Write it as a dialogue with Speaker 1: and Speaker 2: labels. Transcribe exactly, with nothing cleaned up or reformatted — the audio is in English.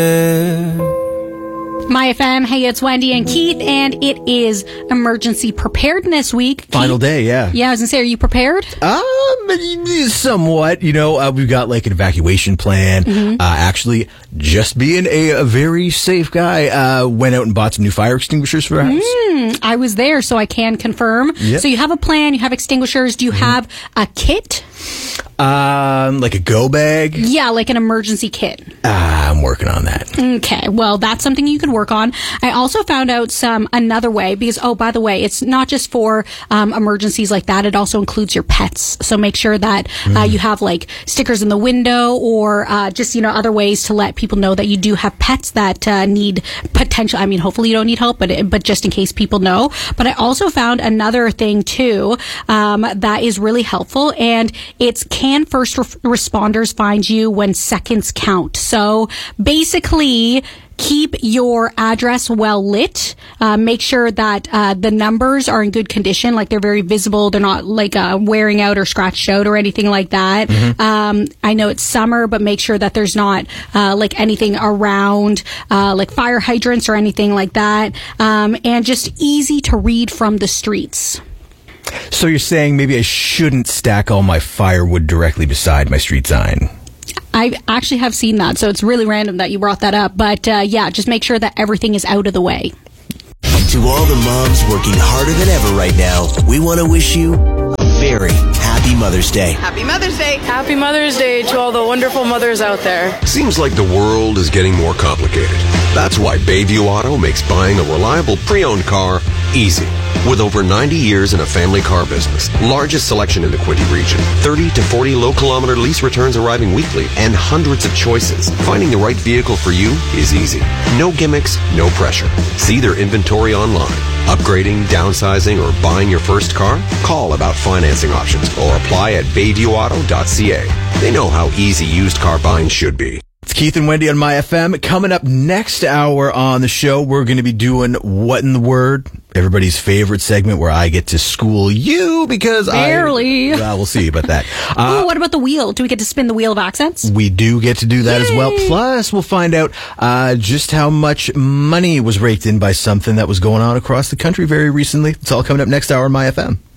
Speaker 1: My F M, hey, it's Wendy and Keith, and it is Emergency Preparedness Week.
Speaker 2: Final
Speaker 1: Keith?
Speaker 2: day, yeah.
Speaker 1: Yeah, I was going to say, are you prepared?
Speaker 2: Um, somewhat. You know, uh, we've got like an evacuation plan. Mm-hmm. Uh, actually, just being a, a very safe guy, uh, went out and bought some new fire extinguishers for our house.
Speaker 1: Mm, I was there, so I can confirm.
Speaker 2: Yep.
Speaker 1: So you have a plan, you have extinguishers. Do you mm-hmm. have a kit?
Speaker 2: Um, like a go bag?
Speaker 1: Yeah, like an emergency kit.
Speaker 2: Ah, I'm working on that.
Speaker 1: Okay, well, that's something you can work on. I also found out some another way because, oh, by the way, it's not just for um, emergencies like that. It also includes your pets. So make sure that mm. uh, you have like stickers in the window or uh, just, you know, other ways to let people know that you do have pets that uh, need potential. I mean, hopefully you don't need help, but it, but just in case people know. But I also found another thing too um, that is really helpful, and it's can first re- responders find you when seconds count. So basically, keep your address well lit. Uh, make sure that uh, the numbers are in good condition, like they're very visible. They're not like uh, wearing out or scratched out or anything like that. Mm-hmm. Um, I know it's summer, but make sure that there's not uh, like anything around, uh, like fire hydrants or anything like that. Um, and just easy to read from the streets.
Speaker 2: So you're saying maybe I shouldn't stack all my firewood directly beside my street sign?
Speaker 1: I actually have seen that, so it's really random that you brought that up. But uh, yeah, just make sure that everything is out of the way.
Speaker 3: To all the moms working harder than ever right now, we want to wish you a very happy Mother's Day.
Speaker 4: Happy Mother's Day.
Speaker 5: Happy Mother's Day to all the wonderful mothers out there.
Speaker 6: Seems like the world is getting more complicated. That's why Bayview Auto makes buying a reliable pre-owned car easy. With over ninety years in a family car business, largest selection in the Quinte region, thirty to forty low-kilometer lease returns arriving weekly, and hundreds of choices, finding the right vehicle for you is easy. No gimmicks, no pressure. See their inventory online. Upgrading, downsizing, or buying your first car? Call about financing options or apply at bayview auto dot c a. They know how easy used car buying should be.
Speaker 2: It's Keith and Wendy on My F M. Coming up next hour on the show, we're going to be doing What in the Word? Everybody's favorite segment where I get to school you because
Speaker 1: Barely.
Speaker 2: I... Well, we'll see about that. Uh,
Speaker 1: Ooh, what about the wheel? Do we get to spin the wheel of accents?
Speaker 2: We do get to do that Yay. as well. Plus, we'll find out uh, just how much money was raked in by something that was going on across the country very recently. It's all coming up next hour on My F M.